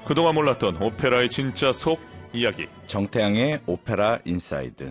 그동안 몰랐던 오페라의 진짜 속 이야기. 정태양의 오페라 인사이드.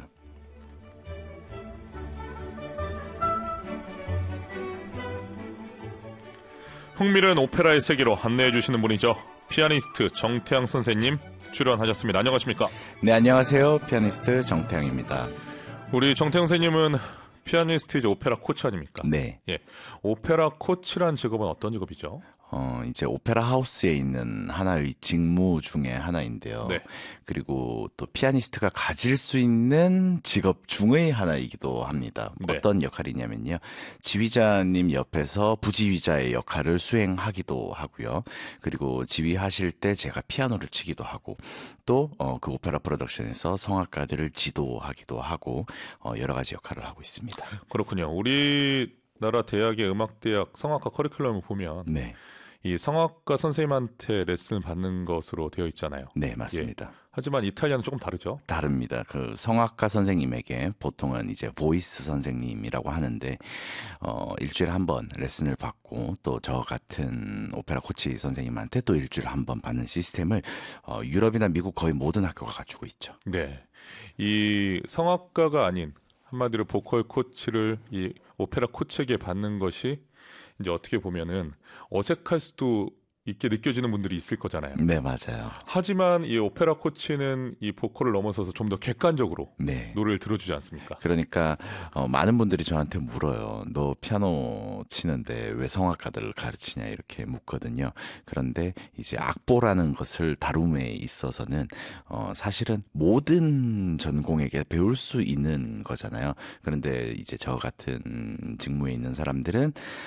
흥미로운 오페라의 세계로 안내해 주시는 분이죠. 피아니스트 정태양 선생님 출연하셨습니다. 안녕하십니까? 네, 안녕하세요. 피아니스트 정태양입니다. 우리 정태양 선생님은 피아니스트 오페라 코치 아닙니까? 네. 예. 오페라 코치란 직업은 어떤 직업이죠? 이제 오페라 하우스에 있는 하나의 직무 중에 하나인데요. 네. 그리고 또 피아니스트가 가질 수 있는 직업 중의 하나이기도 합니다. 네. 어떤 역할이냐면요. 지휘자님 옆에서 부지휘자의 역할을 수행하기도 하고요. 그리고 지휘하실 때 제가 피아노를 치기도 하고 또 그 오페라 프로덕션에서 성악가들을 지도하기도 하고 여러 가지 역할을 하고 있습니다. 그렇군요. 우리나라 대학의 음악대학 성악가 커리큘럼을 보면 네. 이 성악가 선생님한테 레슨을 받는 것으로 되어 있잖아요. 네, 맞습니다. 예. 하지만 이탈리아는 조금 다르죠? 다릅니다. 그 성악가 선생님에게 보통은 이제 보이스 선생님이라고 하는데 일주일에 한 번 레슨을 받고 또 저 같은 오페라 코치 선생님한테 또 일주일에 한 번 받는 시스템을 유럽이나 미국 거의 모든 학교가 갖추고 있죠. 네. 이 성악가가 아닌 한마디로 보컬 코치를 이 오페라 코치에게 받는 것이 이제 어떻게 보면은 어색할 수도 있게 느껴지는 분들이 있을 거잖아요. 네, 맞아요. 하지만 이 오페라 코치는 이 보컬을 넘어서서 좀 더 객관적으로 네. 노래를 들어주지 않습니까? 그러니까 많은 분들이 저한테 물어요. 너 피아노 치는데 왜 성악가들을 가르치냐 이렇게 묻거든요. 그런데 이제 악보라는 것을 다룸에 있어서는 사실은 모든 전공에게 배울 수 있는 거잖아요. 그런데 이제 저 같은 직무에 있는 사람들은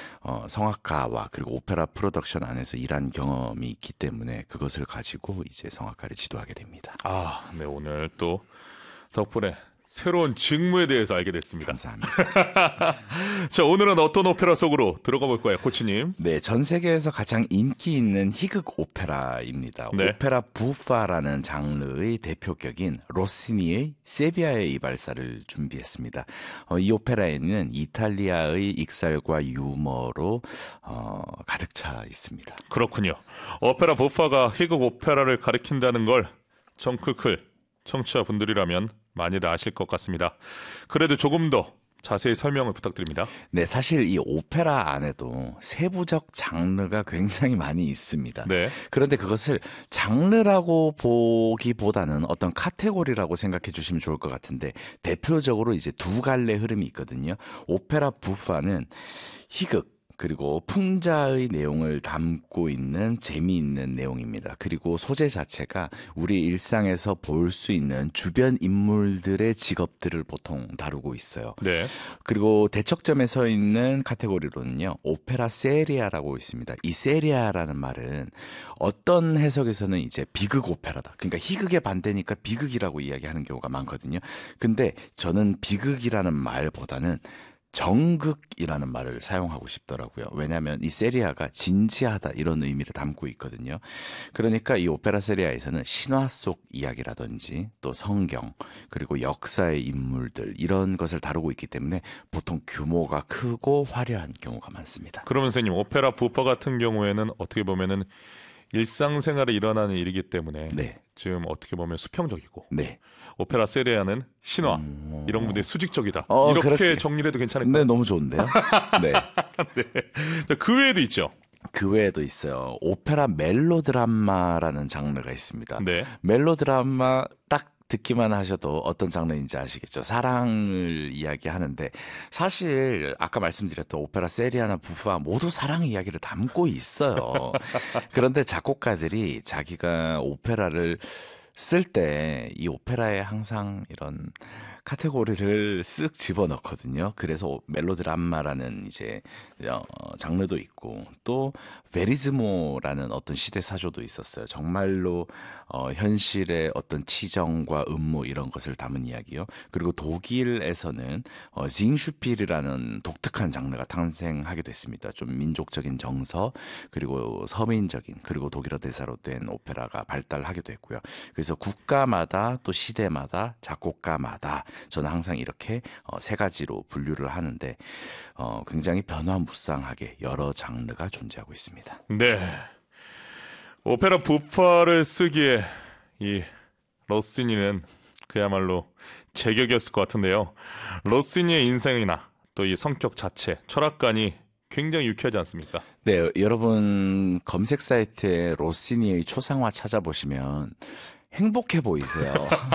성악가와 그리고 오페라 프로덕션 안에서 일한 경험이 있기 때문에 그것을 가지고 이제 성악가를 지도하게 됩니다. 아, 네. 오늘 또 덕분에 새로운 직무에 대해서 알게 됐습니다. 감사합니다. 자, 오늘은 어떤 오페라 속으로 들어가 볼 거예요, 코치님? 네, 전 세계에서 가장 인기 있는 희극 오페라입니다. 네. 오페라 부파라는 장르의 대표격인 로시니의 세비야의 이발사를 준비했습니다. 이 오페라에는 이탈리아의 익살과 유머로 가득 차 있습니다. 그렇군요. 오페라 부파가 희극 오페라를 가리킨다는 걸 정클클 청취자분들이라면 많이들 아실 것 같습니다. 그래도 조금 더 자세히 설명을 부탁드립니다. 네, 사실 이 오페라 안에도 세부적 장르가 굉장히 많이 있습니다. 네. 그런데 그것을 장르라고 보기보다는 어떤 카테고리라고 생각해 주시면 좋을 것 같은데 대표적으로 이제 두 갈래 흐름이 있거든요. 오페라 부파는 희극 그리고 풍자의 내용을 담고 있는 재미있는 내용입니다. 그리고 소재 자체가 우리 일상에서 볼 수 있는 주변 인물들의 직업들을 보통 다루고 있어요. 네. 그리고 대척점에 서 있는 카테고리로는요. 오페라 세리아라고 있습니다. 이 세리아라는 말은 어떤 해석에서는 이제 비극 오페라다. 그러니까 희극의 반대니까 비극이라고 이야기하는 경우가 많거든요. 근데 저는 비극이라는 말보다는 정극이라는 말을 사용하고 싶더라고요. 왜냐하면 이 세리아가 진지하다 이런 의미를 담고 있거든요. 그러니까 이 오페라 세리아에서는 신화 속 이야기라든지 또 성경 그리고 역사의 인물들 이런 것을 다루고 있기 때문에 보통 규모가 크고 화려한 경우가 많습니다. 그러면 선생님, 오페라 부파 같은 경우에는 어떻게 보면은 일상생활에 일어나는 일이기 때문에 네. 지금 어떻게 보면 수평적이고 네. 오페라 세리아는 신화 이런 부분에 수직적이다. 이렇게 그렇게. 정리를 해도 괜찮을까요? 네, 너무 좋은데요. 네. 네. 그 외에도 있죠. 그 외에도 있어요. 오페라 멜로드라마라는 장르가 있습니다. 네. 멜로드라마 딱 듣기만 하셔도 어떤 장르인지 아시겠죠? 사랑을 이야기하는데 사실 아까 말씀드렸던 오페라 세리아나 부파 모두 사랑 이야기를 담고 있어요. 그런데 작곡가들이 자기가 오페라를 쓸 때 이 오페라에 항상 이런 카테고리를 쓱 집어넣거든요. 그래서 멜로드라마라는 이제 장르도 있고 또 베리즈모라는 어떤 시대 사조도 있었어요. 정말로 현실의 어떤 치정과 음모 이런 것을 담은 이야기요. 그리고 독일에서는 징슈필이라는 독특한 장르가 탄생하게 됐습니다. 좀 민족적인 정서 그리고 서민적인 그리고 독일어 대사로 된 오페라가 발달하게 됐고요. 그래서 국가마다 또 시대마다 작곡가마다 저는 항상 이렇게 세 가지로 분류를 하는데 굉장히 변화무쌍하게 여러 장르가 존재하고 있습니다. 네. 오페라 부파를 쓰기에 이 로시니는 그야말로 제격이었을 것 같은데요. 로시니의 인생이나 또 이 성격 자체, 철학관이 굉장히 유쾌하지 않습니까? 네, 여러분 검색 사이트에 로시니의 초상화 찾아보시면 행복해 보이세요.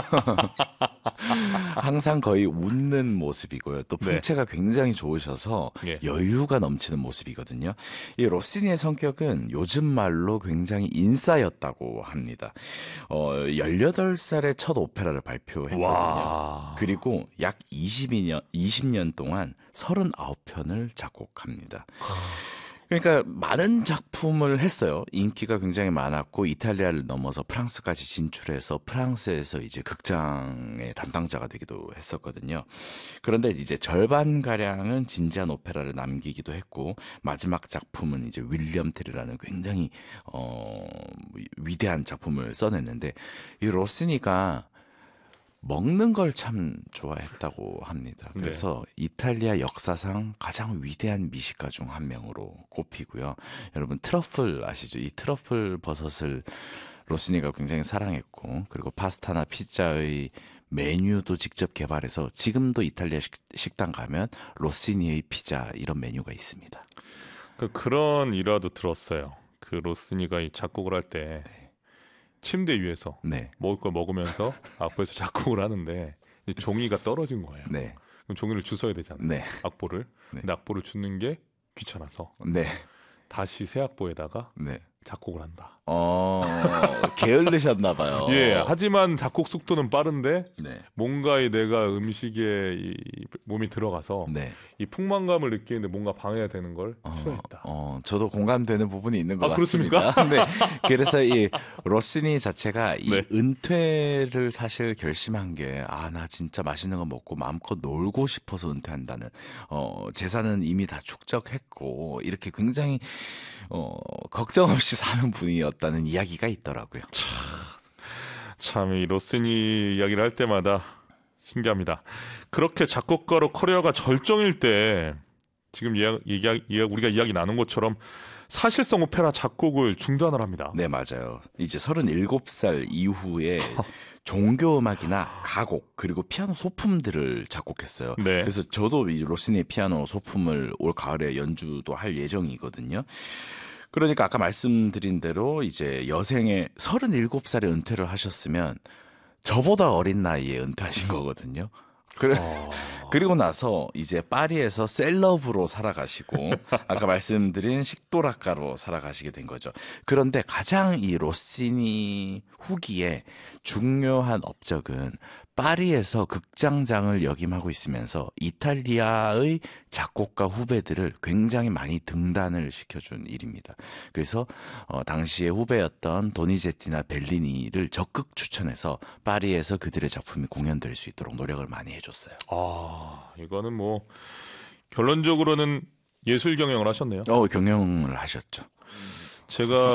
항상 거의 웃는 모습이고요. 또 풍채가 굉장히 좋으셔서 예. 여유가 넘치는 모습이거든요. 이 로시니의 성격은 요즘 말로 굉장히 인싸였다고 합니다. 18살에 첫 오페라를 발표했거든요. 와. 그리고 약 20년 동안 39편을 작곡합니다. 그러니까 많은 작품을 했어요. 인기가 굉장히 많았고 이탈리아를 넘어서 프랑스까지 진출해서 프랑스에서 이제 극장의 담당자가 되기도 했었거든요. 그런데 이제 절반 가량은 진지한 오페라를 남기기도 했고 마지막 작품은 이제 윌리엄 텔이라는 굉장히 위대한 작품을 써냈는데 이 로시니가 먹는 걸 참 좋아했다고 합니다. 그래서 이탈리아 역사상 가장 위대한 미식가 중 한 명으로 꼽히고요. 여러분 트러플 아시죠? 이 트러플 버섯을 로시니가 굉장히 사랑했고 그리고 파스타나 피자의 메뉴도 직접 개발해서 지금도 이탈리아 식당 가면 로시니의 피자 이런 메뉴가 있습니다. 그런 일화도 들었어요. 그 로시니가 이 작곡을 할 때 침대 위에서 먹을 걸 먹으면서 악보에서 작곡을 하는데 종이가 떨어진 거예요. 네. 그럼 종이를 주워야 되잖아요. 네. 악보를. 근데 악보를 줍는 게 귀찮아서 다시 새 악보에다가 작곡을 한다. 게을르셨나 봐요. 예, 하지만 작곡 속도는 빠른데 뭔가 내가 음식에 이 몸이 들어가서 이 풍만감을 느끼는데 뭔가 방해가 되는 걸 싫어했다. 저도 공감되는 부분이 있는 것 같습니다. 그렇습니까? 네. 그래서 이 로시니 자체가 이 은퇴를 사실 결심한 게 나 진짜 맛있는 거 먹고 마음껏 놀고 싶어서 은퇴한다는 재산은 이미 다 축적했고 이렇게 굉장히 걱정 없이 사는 분이었다는 이야기가 있더라고요. 참 이 로시니 이야기를 할 때마다 신기합니다. 그렇게 작곡가로 커리어가 절정일 때 지금 우리가 이야기 나눈 것처럼 사실상 오페라 작곡을 중단을 합니다. 네, 맞아요. 이제 37살 이후에 종교음악이나 가곡 그리고 피아노 소품들을 작곡했어요. 그래서 저도 이 로시니 피아노 소품을 올 가을에 연주도 할 예정이거든요. 그러니까 아까 말씀드린 대로 이제 여생의 37살에 은퇴를 하셨으면 저보다 어린 나이에 은퇴하신 거거든요. 그리고 나서 이제 파리에서 셀럽으로 살아가시고 아까 말씀드린 식도락가로 살아가시게 된 거죠. 그런데 가장 이 로시니 후기에 중요한 업적은 파리에서 극장장을 역임하고 있으면서 이탈리아의 작곡가 후배들을 굉장히 많이 등단을 시켜준 일입니다. 그래서 당시에 후배였던 도니제티나 벨리니를 적극 추천해서 파리에서 그들의 작품이 공연될 수 있도록 노력을 많이 해줬어요. 이거는 뭐 결론적으로는 예술 경영을 하셨네요. 경영을 하셨죠. 제가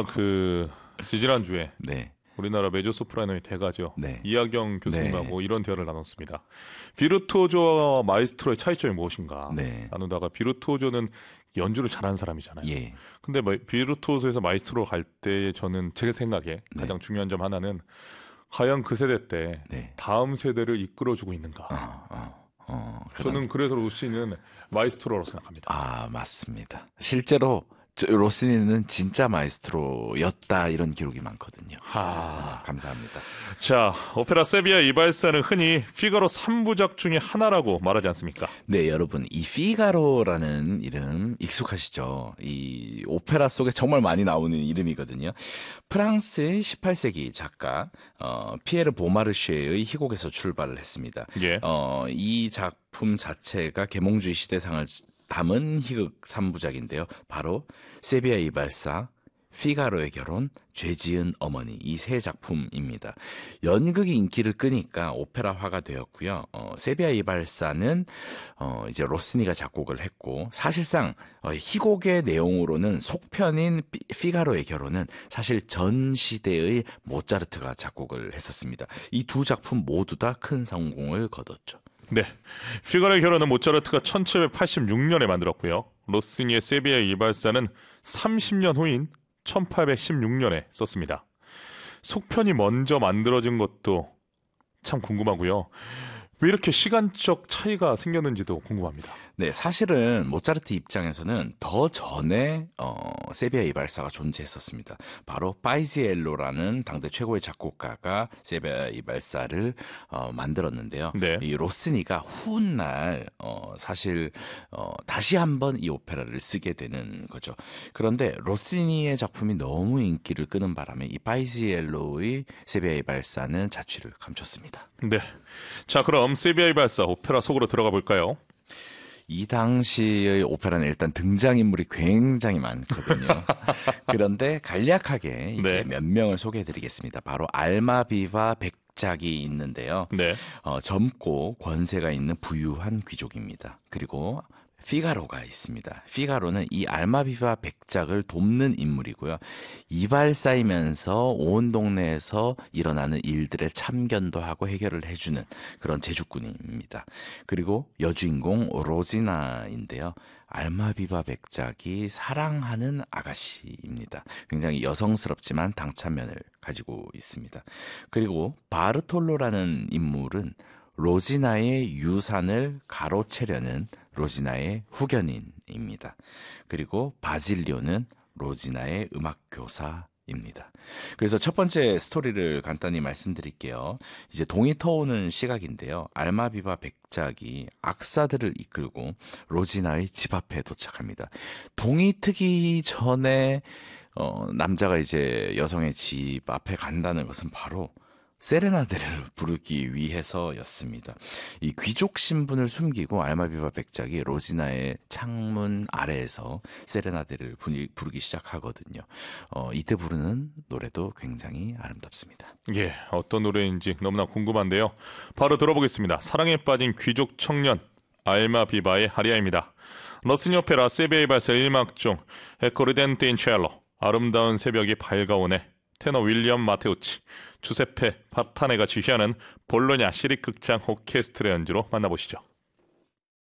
지지난주에 우리나라 메조소프라노의 대가죠. 이하경 교수님하고 이런 대화를 나눴습니다. 비르투오조와 마이스트로의 차이점이 무엇인가 나누다가 비르투오조는 연주를 잘하는 사람이잖아요. 근데 비르투오조에서 마이스트로 갈 때 저는 제 생각에 가장 중요한 점 하나는 과연 그 세대 때 다음 세대를 이끌어주고 있는가. 저는 그래서 로시니는 마이스트로라고 생각합니다. 맞습니다. 실제로 로시니는 진짜 마이스트로였다 이런 기록이 많거든요. 감사합니다. 자, 오페라 세비야 이발사는 흔히 피가로 3부작 중에 하나라고 말하지 않습니까? 네, 여러분 이 피가로라는 이름 익숙하시죠? 이 오페라 속에 정말 많이 나오는 이름이거든요. 프랑스의 18세기 작가 피에르 보마르쉐의 희곡에서 출발을 했습니다. 이 작품 자체가 계몽주의 시대상을 담은 희극 3부작인데요. 바로 세비야 이발사, 피가로의 결혼, 죄지은 어머니 이 세 작품입니다. 연극이 인기를 끄니까 오페라화가 되었고요. 세비야 이발사는 이제 로시니가 작곡을 했고 사실상 희곡의 내용으로는 속편인 피가로의 결혼은 사실 전 시대의 모차르트가 작곡을 했었습니다. 이 두 작품 모두 다 큰 성공을 거뒀죠. 네, 피가로의 결혼은 모차르트가 1786년에 만들었고요. 로시니의 세비야 이발사는 30년 후인 1816년에 썼습니다. 속편이 먼저 만들어진 것도 참 궁금하고요. 왜 이렇게 시간적 차이가 생겼는지도 궁금합니다. 네, 사실은 모차르트 입장에서는 더 전에 세비야 이발사가 존재했었습니다. 바로 파이지엘로라는 당대 최고의 작곡가가 세비야 이발사를 만들었는데요. 네. 이 로스니가 훗날 사실 다시 한번 이 오페라를 쓰게 되는 거죠. 그런데 로스니의 작품이 너무 인기를 끄는 바람에 이 파이지엘로의 세비야 이발사는 자취를 감췄습니다. 네. 자, 그럼 세비야 이발사 오페라 속으로 들어가 볼까요? 이 당시의 오페라는 일단 등장인물이 굉장히 많거든요. 그런데 간략하게 이제 네. 몇 명을 소개해드리겠습니다. 바로 알마비와 백작이 있는데요. 네. 젊고 권세가 있는 부유한 귀족입니다. 그리고 피가로가 있습니다. 피가로는 이 알마비와 백작을 돕는 인물이고요. 이발사이면서 온 동네에서 일어나는 일들의 참견도 하고 해결을 해주는 그런 제주꾼입니다. 그리고 여주인공 로지나인데요. 알마비와 백작이 사랑하는 아가씨입니다. 굉장히 여성스럽지만 당찬면을 가지고 있습니다. 그리고 바르톨로라는 인물은 로지나의 유산을 가로채려는 로지나의 후견인입니다. 그리고 바질리오는 로지나의 음악교사입니다. 그래서 첫 번째 스토리를 간단히 말씀드릴게요. 이제 동이 터오는 시각인데요. 알마비와 백작이 악사들을 이끌고 로지나의 집 앞에 도착합니다. 동이 트기 전에 남자가 이제 여성의 집 앞에 간다는 것은 바로 세레나데를 부르기 위해서였습니다. 이 귀족 신분을 숨기고 알마비와 백작이 로지나의 창문 아래에서 세레나데를 부르기 시작하거든요. 이때 부르는 노래도 굉장히 아름답습니다. 예, 어떤 노래인지 너무나 궁금한데요. 바로 들어보겠습니다. 사랑에 빠진 귀족 청년 알마비바의 아리아입니다. 러스니 오페라 세비야 이발사 1막중 에코르덴테 인 첼로 아름다운 새벽이 밝아오네. 테너 윌리엄 마테우치, 주세페 파타네가 지휘하는 볼로냐 시립극장 오케스트라 연주로 만나보시죠.